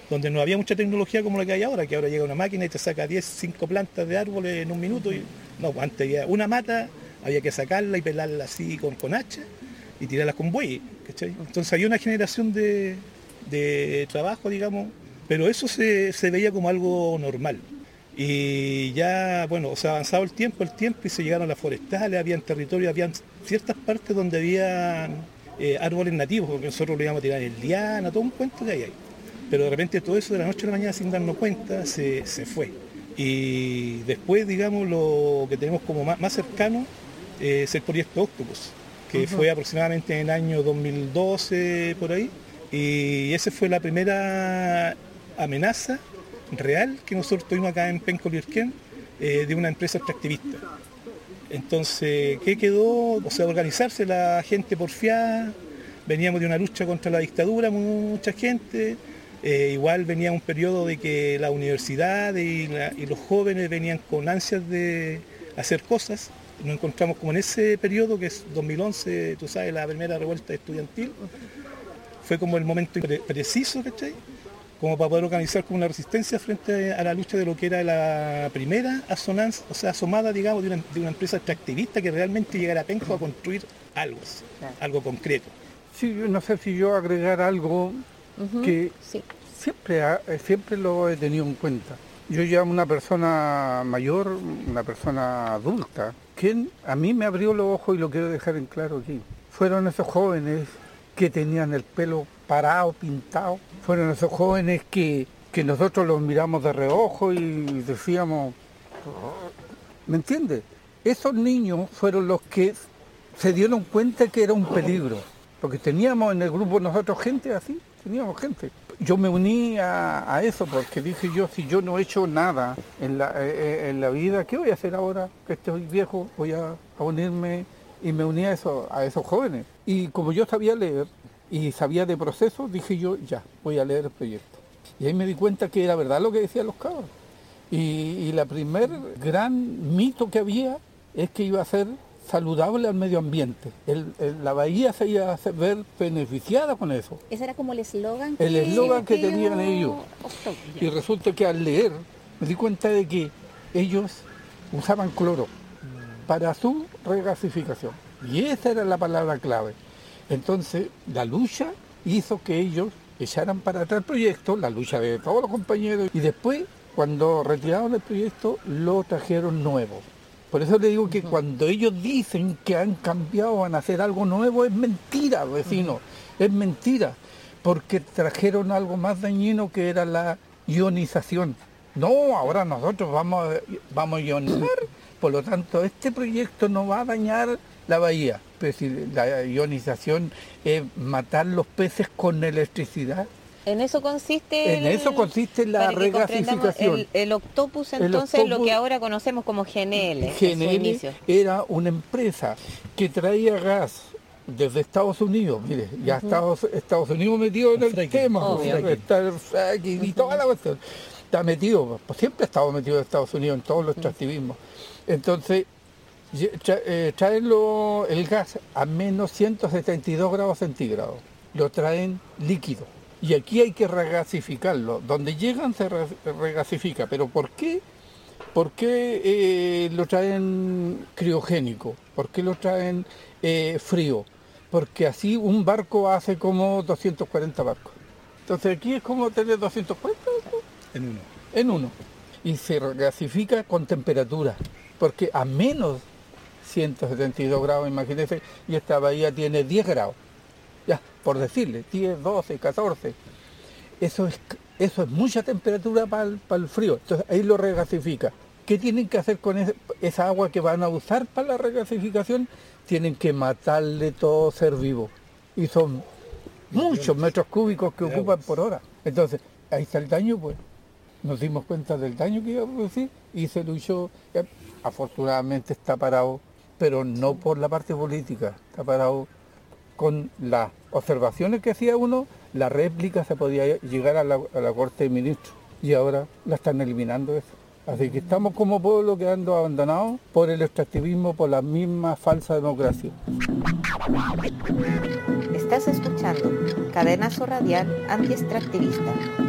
donde no había mucha tecnología como la que hay ahora, que ahora llega una máquina y te saca 5 plantas de árboles en un minuto. Y no, pues antes había una mata, había que sacarla y pelarla así con hacha y tirarla con buey, ¿cachai? Entonces había una generación de trabajo, digamos, pero eso se veía como algo normal. Y ya, bueno, se ha avanzado el tiempo y se llegaron a las forestales, habían territorios, habían ciertas partes donde había árboles nativos, porque nosotros lo íbamos a tirar en liana, todo un cuento que hay. Pero de repente todo eso de la noche a la mañana sin darnos cuenta se fue. Y después, digamos, lo que tenemos como más cercano es el proyecto Octopus, que fue aproximadamente en el año 2012 por ahí. Y esa fue la primera amenaza real que nosotros tuvimos acá en Penco Lirquén de una empresa extractivista. Entonces, ¿qué quedó? O sea, organizarse la gente porfiada, veníamos de una lucha contra la dictadura, mucha gente, igual venía un periodo de que la universidad y los jóvenes venían con ansias de hacer cosas. Nos encontramos como en ese periodo, que es 2011, tú sabes, la primera revuelta estudiantil. Fue como el momento preciso, ¿cachai? Como para poder organizar como una resistencia frente a la lucha de lo que era la primera asomada, digamos, de una empresa extractivista que realmente llegara a Penco a construir algo concreto. Sí, yo no sé si yo agregar algo que sí. siempre lo he tenido en cuenta. Yo ya una persona mayor, una persona adulta, quien a mí me abrió los ojos y lo quiero dejar en claro aquí. Fueron esos jóvenes que tenían el pelo parado, pintado. Fueron esos jóvenes que nosotros los miramos de reojo y decíamos, ¿me entiendes? Esos niños fueron los que se dieron cuenta que era un peligro, porque teníamos en el grupo nosotros gente así, teníamos gente. Yo me uní a eso porque dije yo, si yo no he hecho nada en la vida, ¿qué voy a hacer ahora que estoy viejo? Voy a unirme, y me uní a esos jóvenes. Y como yo sabía leer y sabía de procesos, dije yo, ya, voy a leer el proyecto. Y ahí me di cuenta que era verdad lo que decían los cabros. Y la primer gran mito que había es que iba a ser saludable al medio ambiente. La bahía se iba a ver beneficiada con eso. Ese era como el eslogan que tenían ellos. Y resulta que al leer me di cuenta de que ellos usaban cloro para su regasificación. Y esa era la palabra clave. Entonces, la lucha hizo que ellos echaran para atrás el proyecto, la lucha de todos los compañeros, y después, cuando retiraron el proyecto, lo trajeron nuevo. Por eso le digo que cuando ellos dicen que han cambiado, van a hacer algo nuevo, es mentira, vecino, es mentira, porque trajeron algo más dañino que era la ionización. No, ahora nosotros vamos a ionizar, por lo tanto, este proyecto no va a dañar la bahía. Pero si la ionización es matar los peces con electricidad. En eso consiste la regasificación. El Octopus, entonces, lo que ahora conocemos como GNL. GNL era una empresa que traía gas desde Estados Unidos. Mire, ya Estados Unidos metido en el tema. Está el fracking y toda la cuestión. Está metido, pues siempre ha estado metido en Estados Unidos en todos los extractivismos. Entonces, traen el gas a menos 172 grados centígrados. Lo traen líquido. Y aquí hay que regasificarlo. Donde llegan se regasifica. ¿Pero por qué? ¿Por qué lo traen criogénico? ¿Por qué lo traen frío? Porque así un barco hace como 240 barcos. Entonces aquí es como tener 240 barcos. En uno. Y se regasifica con temperatura. Porque a menos 172 grados, imagínense, y esta bahía tiene 10 grados. Ya, por decirle, 10, 12, 14. Eso es mucha temperatura para el frío. Entonces ahí lo regasifica. ¿Qué tienen que hacer con esa agua que van a usar para la regasificación? Tienen que matarle todo ser vivo. Y son muchos metros cúbicos que ocupan por hora. Entonces, ahí está el daño, pues. Nos dimos cuenta del daño que iba a producir y se luchó. Afortunadamente está parado, pero no por la parte política. Está parado con las observaciones que hacía uno, la réplica se podía llegar a la Corte de Ministros y ahora la están eliminando eso. Así que estamos como pueblo quedando abandonados por el extractivismo, por la misma falsa democracia. Estás escuchando Cadenazo Radial Antiextractivista.